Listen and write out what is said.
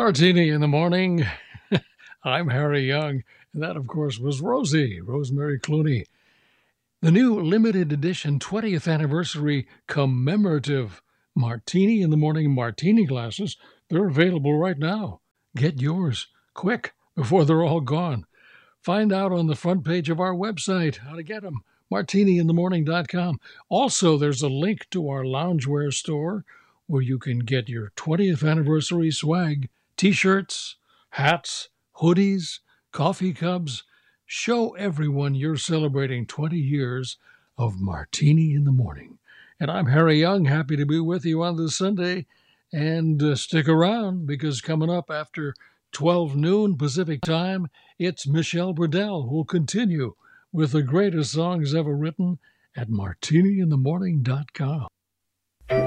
Martini in the morning. I'm Harry Young, and that, of course, was Rosemary Clooney. The new limited edition 20th anniversary commemorative Martini in the Morning martini glasses, they're available right now. Get yours quick before they're all gone. Find out on the front page of our website how to get them, martiniinthemorning.com. Also, there's a link to our loungewear store where you can get your 20th anniversary swag, t-shirts, hats, hoodies, coffee cups. Show everyone you're celebrating 20 years of Martini in the Morning. And I'm Harry Young, happy to be with you on this Sunday. And stick around, because coming up after 12 noon Pacific time, it's Michelle Burdell who'll continue with the greatest songs ever written at martiniinthemorning.com.